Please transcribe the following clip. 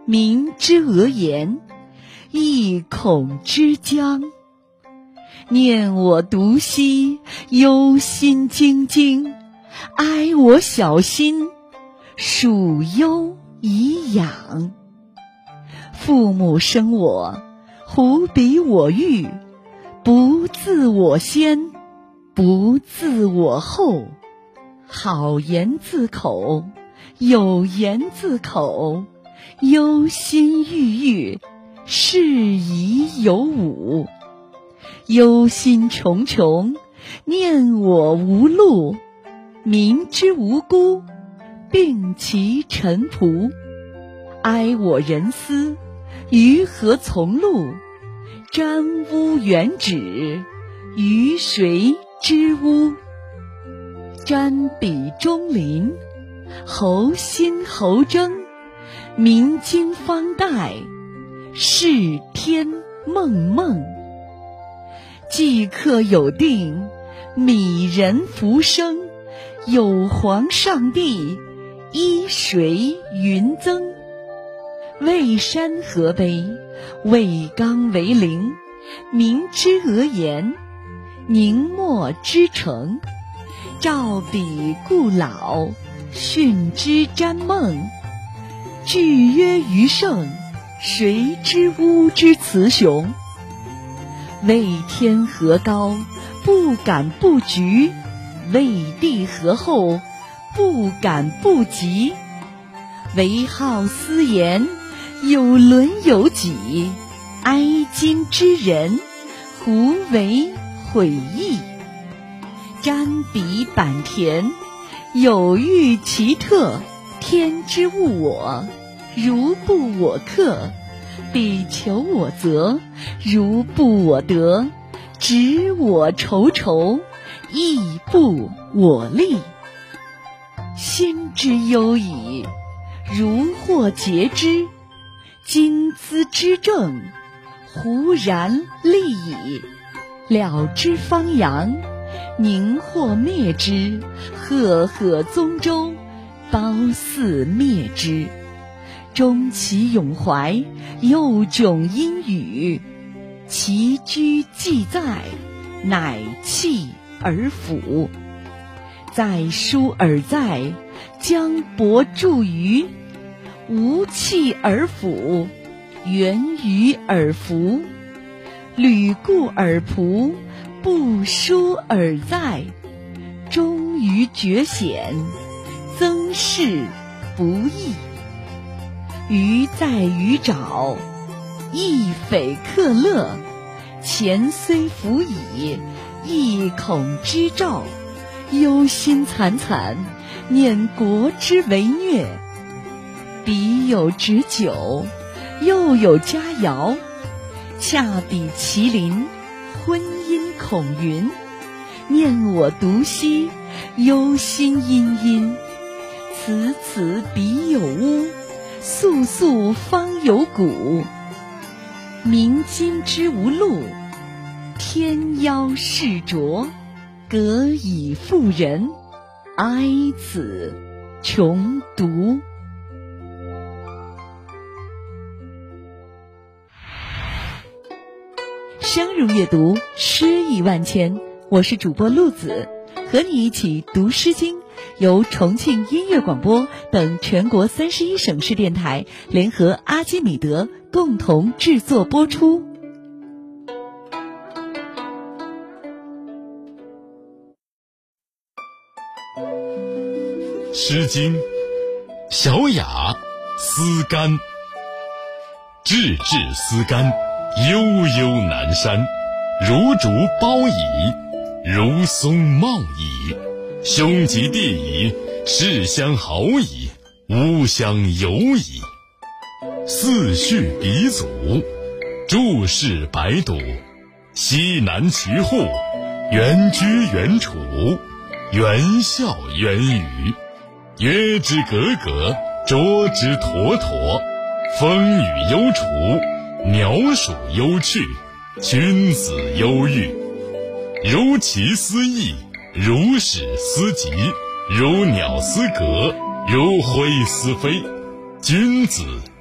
明之讹言，亦恐之将。念我独兮，忧心忡忡，哀我小心，属忧以养。父母生我，胡比我育，不自我先，不自我后。好言自口，有言自口，忧心郁郁，事宜有五。忧心忡忡，念我无路，民之无辜，并其臣仆。哀我人思，于何从路？沾污原止，于谁之污？瞻彼中林，侯心侯争，明经方代，视天梦梦。既克有定，米人浮生，有皇上帝，依谁云增？蔚山河碑，渭冈为陵，民之讹言，宁默之诚。照彼故老，训之瞻梦。具曰余盛，谁之巫之雌雄？为天何高，不敢不举；为地何厚，不敢不及。唯好斯言，有伦有己，哀今之人，胡为悔意？瞻彼坂田，有欲其特，天之物我，如不我克。彼求我责，如不我得，执我愁愁，亦不我利。心之忧矣，如获截之；今兹之政，忽然利矣。了之方扬，宁或灭之；赫赫宗周，褒姒灭之。终其永怀，又迥阴雨。其居既在，乃弃而腐。在书而在，将帛著于。无弃而腐，源于而服。履故而仆，不书而在。终于绝险，增事不易。鱼在鱼沼，亦匪克乐。钱虽辅矣，亦恐之兆。忧心惨惨，念国之为虐。彼有执酒，又有佳肴。恰比麒麟，婚姻恐云。念我独兮，忧心殷殷。此此彼有污，肃肃方有谷。明今之无路，天妖世浊。革以妇人，哀此穷独。深入阅读，诗意万千。我是主播陆子，和你一起读诗经，由重庆音乐广播等全国31省市电台联合阿基米德共同制作播出。 诗经，小雅，思干。志志思干，悠悠南山。如竹苞矣，如松茂矣。兄及弟矣，士相好矣，吾相友矣。四序鼻祖，注释百睹。西南齐户，原居原处，原笑原语。约之格格，捉之妥妥。风雨忧除，鸟鼠忧去，君子忧郁。如其思义，如矢思疾，如鸟思革，如灰思飞。君子